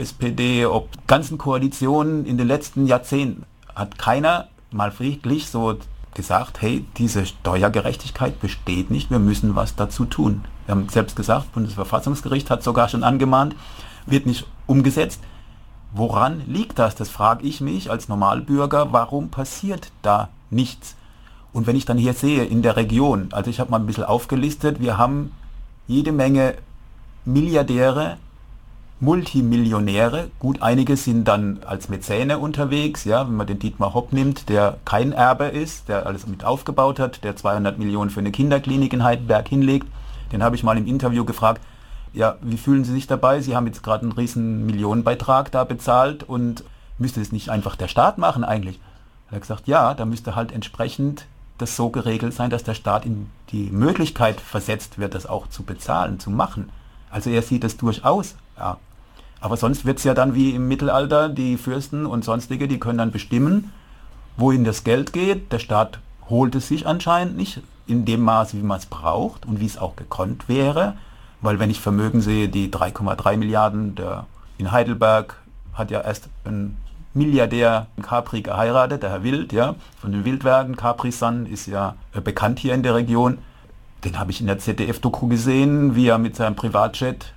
SPD, ob ganzen Koalitionen in den letzten Jahrzehnten, hat keiner mal friedlich so gesagt, hey, diese Steuergerechtigkeit besteht nicht, wir müssen was dazu tun. Wir haben selbst gesagt, das Bundesverfassungsgericht hat sogar schon angemahnt, wird nicht umgesetzt. Woran liegt das? Das frage ich mich als Normalbürger, warum passiert da nichts? Und wenn ich dann hier sehe, in der Region, also ich habe mal ein bisschen aufgelistet, wir haben jede Menge Milliardäre, Multimillionäre, gut, einige sind dann als Mäzene unterwegs, ja, wenn man den Dietmar Hopp nimmt, der kein Erbe ist, der alles mit aufgebaut hat, der 200 Millionen für eine Kinderklinik in Heidelberg hinlegt, den habe ich mal im Interview gefragt, ja, wie fühlen Sie sich dabei? Sie haben jetzt gerade einen riesen Millionenbeitrag da bezahlt und müsste es nicht einfach der Staat machen eigentlich? Er hat gesagt, ja, da müsste halt entsprechend das so geregelt sein, dass der Staat in die Möglichkeit versetzt wird, das auch zu bezahlen, zu machen. Also er sieht das durchaus, ja. Aber sonst wird es ja dann wie im Mittelalter, die Fürsten und Sonstige, die können dann bestimmen, wohin das Geld geht. Der Staat holt es sich anscheinend nicht in dem Maße, wie man es braucht und wie es auch gekonnt wäre. Weil wenn ich Vermögen sehe, die 3,3 Milliarden, der in Heidelberg hat ja erst ein Milliardär in Capri geheiratet, der Herr Wild, ja, von den Wildwerken. Capri-Sun ist ja bekannt hier in der Region. Den habe ich in der ZDF-Doku gesehen, wie er mit seinem Privatjet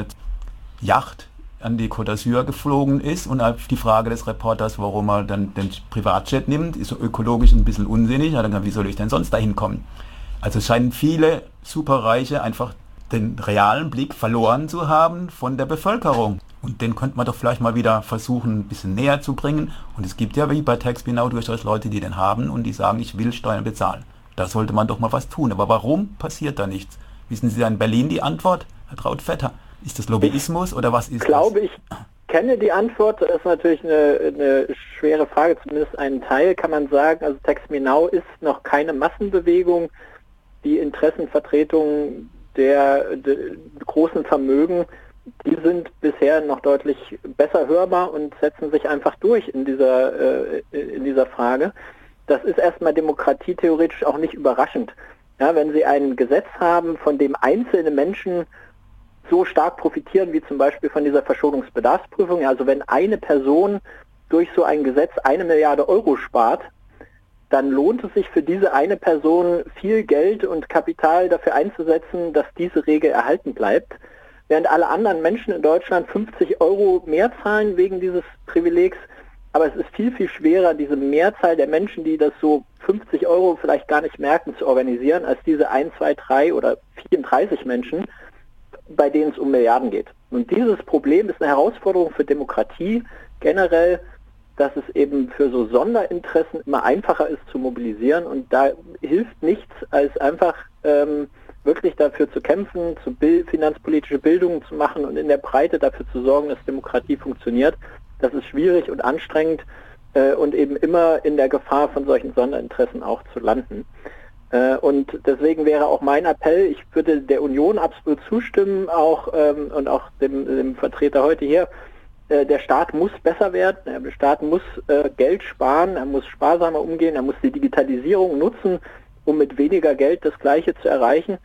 Yacht an die Côte d'Azur geflogen ist und auf die Frage des Reporters, warum er dann den Privatjet nimmt, ist so ökologisch ein bisschen unsinnig. Er hat dann gesagt, wie soll ich denn sonst dahin kommen? Also es scheinen viele Superreiche einfach den realen Blick verloren zu haben von der Bevölkerung. Und den könnte man doch vielleicht mal wieder versuchen, ein bisschen näher zu bringen. Und es gibt ja wie bei TaxBNow durchaus Leute, die den haben und die sagen, ich will Steuern bezahlen. Da sollte man doch mal was tun. Aber warum passiert da nichts? Wissen Sie in Berlin die Antwort, Herr Traut-Vetter? Ist das Lobbyismus oder was ist das? Ich glaube, ich kenne die Antwort. Das ist natürlich eine schwere Frage. Zumindest einen Teil kann man sagen. Also TaxBNow ist noch keine Massenbewegung. Die Interessenvertretungen der großen Vermögen, die sind bisher noch deutlich besser hörbar und setzen sich einfach durch in dieser Frage. Das ist erstmal demokratietheoretisch auch nicht überraschend. Ja, wenn Sie ein Gesetz haben, von dem einzelne Menschen so stark profitieren, wie zum Beispiel von dieser Verschuldungsbedarfsprüfung, also wenn eine Person durch so ein Gesetz 1 Milliarde Euro spart, dann lohnt es sich für diese eine Person viel Geld und Kapital dafür einzusetzen, dass diese Regel erhalten bleibt. Während alle anderen Menschen in Deutschland 50 Euro mehr zahlen wegen dieses Privilegs, aber es ist viel, viel schwerer, diese Mehrzahl der Menschen, die das so 50 Euro vielleicht gar nicht merken, zu organisieren, als diese 1, 2, 3 oder 34 Menschen, bei denen es um Milliarden geht. Und dieses Problem ist eine Herausforderung für Demokratie generell, dass es eben für so Sonderinteressen immer einfacher ist zu mobilisieren und da hilft nichts, als einfach wirklich dafür zu kämpfen, finanzpolitische Bildung zu machen und in der Breite dafür zu sorgen, dass Demokratie funktioniert. Das ist schwierig und anstrengend und eben immer in der Gefahr, von solchen Sonderinteressen auch zu landen. Und deswegen wäre auch mein Appell, ich würde der Union absolut zustimmen, auch und auch dem Vertreter heute hier, der Staat muss besser werden, der Staat muss Geld sparen, er muss sparsamer umgehen, er muss die Digitalisierung nutzen, um mit weniger Geld das Gleiche zu erreichen.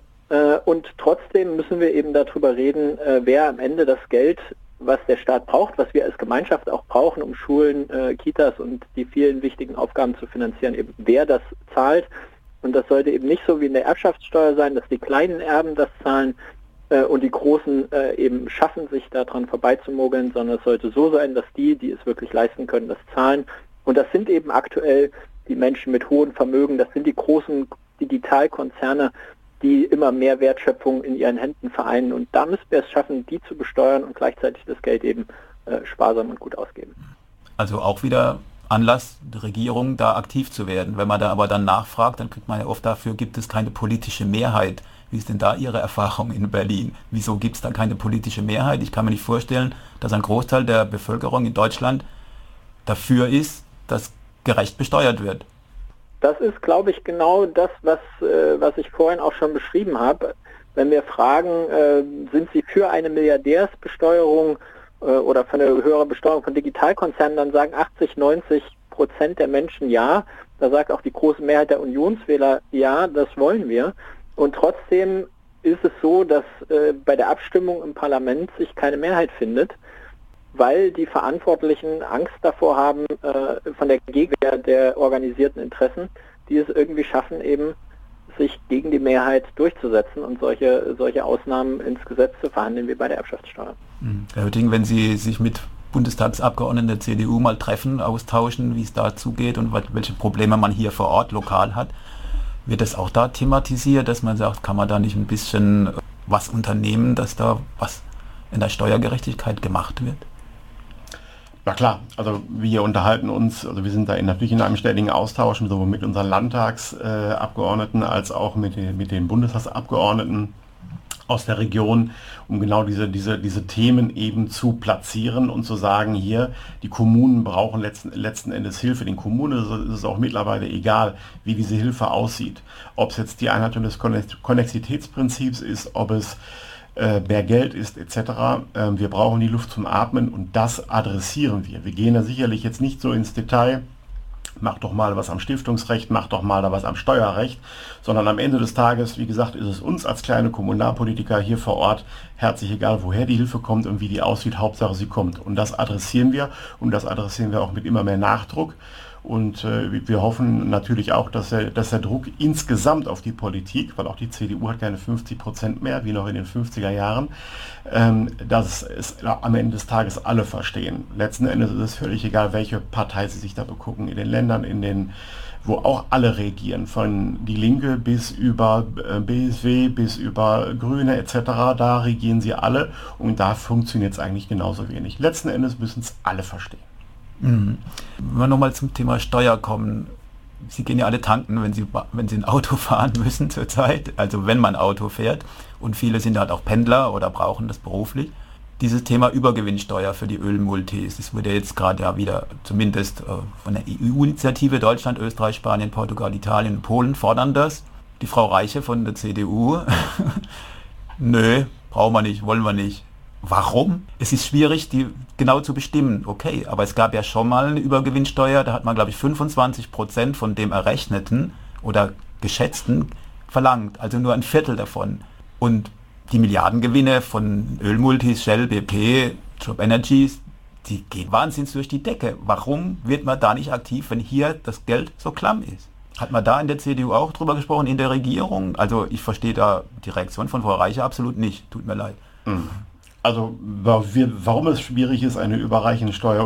Und trotzdem müssen wir eben darüber reden, wer am Ende das Geld, was der Staat braucht, was wir als Gemeinschaft auch brauchen, um Schulen, Kitas und die vielen wichtigen Aufgaben zu finanzieren, eben wer das zahlt. Und das sollte eben nicht so wie in der Erbschaftssteuer sein, dass die kleinen Erben das zahlen und die Großen eben schaffen, sich daran vorbeizumogeln, sondern es sollte so sein, dass die es wirklich leisten können, das zahlen. Und das sind eben aktuell die Menschen mit hohen Vermögen, das sind die großen Digitalkonzerne, die immer mehr Wertschöpfung in ihren Händen vereinen. Und da müssen wir es schaffen, die zu besteuern und gleichzeitig das Geld eben sparsam und gut ausgeben. Also auch wieder Anlass, die Regierung da aktiv zu werden. Wenn man da aber dann nachfragt, dann kriegt man ja oft dafür, gibt es keine politische Mehrheit. Wie ist denn da Ihre Erfahrung in Berlin? Wieso gibt es da keine politische Mehrheit? Ich kann mir nicht vorstellen, dass ein Großteil der Bevölkerung in Deutschland dafür ist, dass gerecht besteuert wird. Das ist, glaube ich, genau das, was ich vorhin auch schon beschrieben habe. Wenn wir fragen, sind Sie für eine Milliardärsbesteuerung oder für eine höhere Besteuerung von Digitalkonzernen, dann sagen 80-90% der Menschen ja. Da sagt auch die große Mehrheit der Unionswähler, ja, das wollen wir. Und trotzdem ist es so, dass bei der Abstimmung im Parlament sich keine Mehrheit findet. weil die Verantwortlichen Angst davor haben, von der Gegenwehr der organisierten Interessen, die es irgendwie schaffen, eben sich gegen die Mehrheit durchzusetzen und solche Ausnahmen ins Gesetz zu verhandeln, wie bei der Erbschaftssteuer. Herr Hötting, wenn Sie sich mit Bundestagsabgeordneten der CDU mal treffen, austauschen, wie es da zugeht und welche Probleme man hier vor Ort lokal hat, wird das auch da thematisiert, dass man sagt, kann man da nicht ein bisschen was unternehmen, dass da was in der Steuergerechtigkeit gemacht wird? Na klar, also wir unterhalten uns, also wir sind da natürlich in einem ständigen Austausch, sowohl mit unseren Landtagsabgeordneten als auch mit den Bundestagsabgeordneten aus der Region, um genau diese Themen eben zu platzieren und zu sagen, hier, die Kommunen brauchen letzten Endes Hilfe. Den Kommunen ist es auch mittlerweile egal, wie diese Hilfe aussieht. Ob es jetzt die Einhaltung des Konnexitätsprinzips ist, ob es mehr Geld ist etc. Wir brauchen die Luft zum Atmen und das adressieren wir. Wir gehen da sicherlich jetzt nicht so ins Detail, mach doch mal was am Stiftungsrecht, mach doch mal da was am Steuerrecht, sondern am Ende des Tages, wie gesagt, ist es uns als kleine Kommunalpolitiker hier vor Ort herzlich egal, woher die Hilfe kommt und wie die aussieht, Hauptsache sie kommt. Und das adressieren wir und das adressieren wir auch mit immer mehr Nachdruck. Und wir hoffen natürlich auch, dass der Druck insgesamt auf die Politik, weil auch die CDU hat keine 50% mehr, wie noch in den 50er Jahren, dass es am Ende des Tages alle verstehen. Letzten Endes ist es völlig egal, welche Partei sie sich da begucken. In den Ländern, wo auch alle regieren, von die Linke bis über BSW, bis über Grüne etc., da regieren sie alle und da funktioniert es eigentlich genauso wenig. Letzten Endes müssen es alle verstehen. Wenn wir nochmal zum Thema Steuer kommen. Sie gehen ja alle tanken, wenn Sie ein Auto fahren müssen zurzeit, also wenn man Auto fährt. Und viele sind halt auch Pendler oder brauchen das beruflich. Dieses Thema Übergewinnsteuer für die Ölmultis, das wurde jetzt gerade ja wieder, zumindest von der EU-Initiative, Deutschland, Österreich, Spanien, Portugal, Italien und Polen fordern das. Die Frau Reiche von der CDU, nö, brauchen wir nicht, wollen wir nicht. Warum? Es ist schwierig, die genau zu bestimmen. Okay, aber es gab ja schon mal eine Übergewinnsteuer, da hat man, glaube ich, 25% von dem Errechneten oder Geschätzten verlangt, also nur ein Viertel davon. Und die Milliardengewinne von Ölmultis, Shell, BP, Job Energies, die gehen wahnsinnig durch die Decke. Warum wird man da nicht aktiv, wenn hier das Geld so klamm ist? Hat man da in der CDU auch drüber gesprochen, in der Regierung? Also ich verstehe da die Reaktion von Frau Reiche absolut nicht, tut mir leid. Also warum es schwierig ist, eine Übergewinnsteuer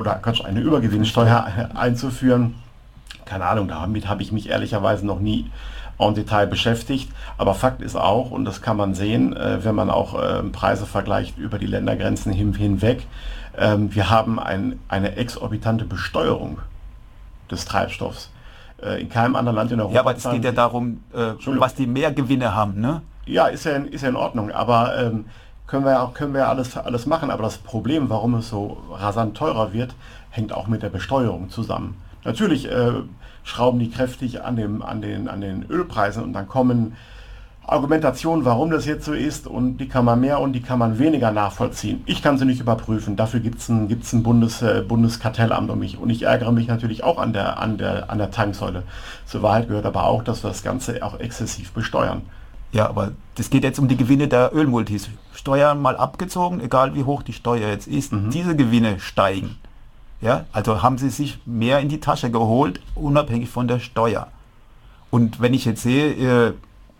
einzuführen, keine Ahnung, damit habe ich mich ehrlicherweise noch nie en Detail beschäftigt. Aber Fakt ist auch, und das kann man sehen, wenn man auch Preise vergleicht über die Ländergrenzen hinweg, wir haben eine exorbitante Besteuerung des Treibstoffs. In keinem anderen Land in Europa. Ja, aber es geht ja darum, was die mehr Gewinne haben, ne? Ja, ist ja in Ordnung, aber können wir alles machen, aber das Problem, warum es so rasant teurer wird, hängt auch mit der Besteuerung zusammen. Natürlich schrauben die kräftig an den Ölpreisen und dann kommen Argumentationen, warum das jetzt so ist und die kann man mehr und die kann man weniger nachvollziehen. Ich kann sie nicht überprüfen, dafür gibt's ein Bundeskartellamt und ich ärgere mich natürlich auch an der Tanksäule. Zur Wahrheit gehört aber auch, dass wir das Ganze auch exzessiv besteuern. Ja, aber das geht jetzt um die Gewinne der Ölmultis. Steuern mal abgezogen, egal wie hoch die Steuer jetzt ist, diese Gewinne steigen. Ja, also haben sie sich mehr in die Tasche geholt, unabhängig von der Steuer. Und wenn ich jetzt sehe,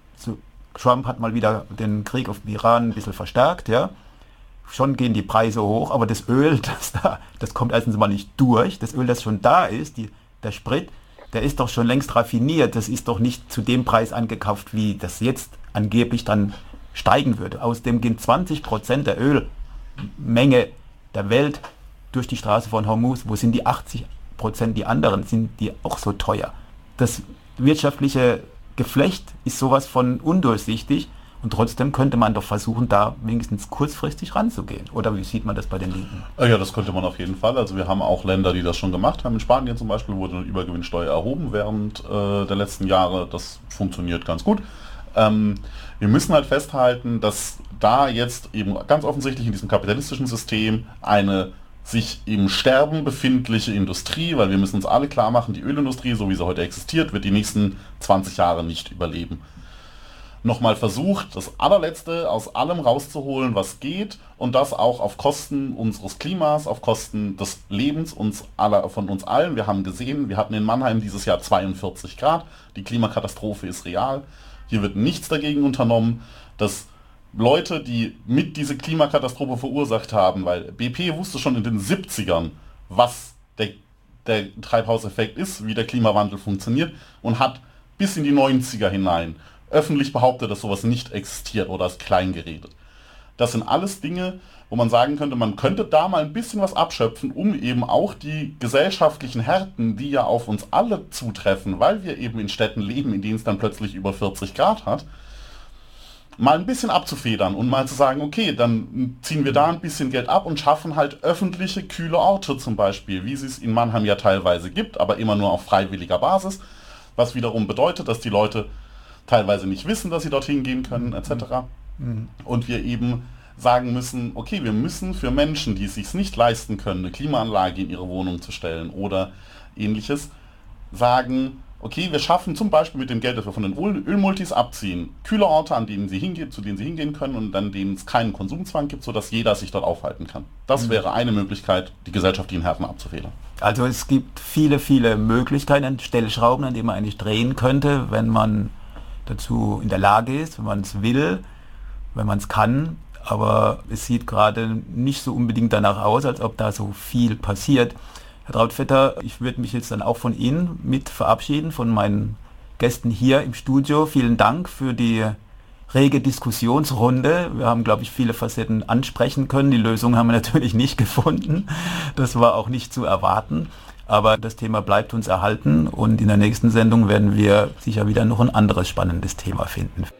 Trump hat mal wieder den Krieg auf Iran ein bisschen verstärkt, ja, schon gehen die Preise hoch, aber das Öl, das kommt erstens mal nicht durch. Das Öl, das schon da ist, der Sprit, der ist doch schon längst raffiniert. Das ist doch nicht zu dem Preis angekauft, wie das jetzt angeblich dann steigen würde. Außerdem gehen 20% der Ölmenge der Welt durch die Straße von Hormuz. Wo sind die 80%, die anderen? Sind die auch so teuer? Das wirtschaftliche Geflecht ist sowas von undurchsichtig und trotzdem könnte man doch versuchen, da wenigstens kurzfristig ranzugehen. Oder wie sieht man das bei den Linken? Ja, das könnte man auf jeden Fall. Also wir haben auch Länder, die das schon gemacht haben. In Spanien zum Beispiel wurde eine Übergewinnsteuer erhoben während der letzten Jahre. Das funktioniert ganz gut. Wir müssen halt festhalten, dass da jetzt eben ganz offensichtlich in diesem kapitalistischen System eine sich im Sterben befindliche Industrie, weil wir müssen uns alle klar machen, die Ölindustrie, so wie sie heute existiert, wird die nächsten 20 Jahre nicht überleben. nochmal versucht, das allerletzte aus allem rauszuholen, was geht, und das auch auf Kosten unseres Klimas, auf Kosten des Lebens von uns allen. Wir haben gesehen, wir hatten in Mannheim dieses Jahr 42 Grad, die Klimakatastrophe ist real. Hier wird nichts dagegen unternommen, dass Leute, die mit diese Klimakatastrophe verursacht haben, weil BP wusste schon in den 70ern, was der Treibhauseffekt ist, wie der Klimawandel funktioniert, und hat bis in die 90er hinein öffentlich behauptet, dass sowas nicht existiert oder ist klein geredet. Das sind alles Dinge, wo man sagen könnte, man könnte da mal ein bisschen was abschöpfen, um eben auch die gesellschaftlichen Härten, die ja auf uns alle zutreffen, weil wir eben in Städten leben, in denen es dann plötzlich über 40 Grad hat, mal ein bisschen abzufedern und mal zu sagen, okay, dann ziehen wir da ein bisschen Geld ab und schaffen halt öffentliche, kühle Orte zum Beispiel, wie es in Mannheim ja teilweise gibt, aber immer nur auf freiwilliger Basis, was wiederum bedeutet, dass die Leute teilweise nicht wissen, dass sie dorthin gehen können, etc. Und wir eben sagen müssen, okay, wir müssen für Menschen, die es sich nicht leisten können, eine Klimaanlage in ihre Wohnung zu stellen oder ähnliches, sagen, okay, wir schaffen zum Beispiel mit dem Geld, das wir von den Ölmultis abziehen, kühle Orte, zu denen sie hingehen können und an denen es keinen Konsumzwang gibt, sodass jeder sich dort aufhalten kann. Das wäre eine Möglichkeit, die gesellschaftlichen Härten abzufedern. Also es gibt viele, viele Möglichkeiten, Stellschrauben, an denen man eigentlich drehen könnte, wenn man dazu in der Lage ist, wenn man es will, wenn man es kann. Aber es sieht gerade nicht so unbedingt danach aus, als ob da so viel passiert. Herr Trautvetter, ich würde mich jetzt dann auch von Ihnen mit verabschieden, von meinen Gästen hier im Studio. Vielen Dank für die rege Diskussionsrunde. Wir haben, glaube ich, viele Facetten ansprechen können. Die Lösung haben wir natürlich nicht gefunden. Das war auch nicht zu erwarten. Aber das Thema bleibt uns erhalten und in der nächsten Sendung werden wir sicher wieder noch ein anderes spannendes Thema finden.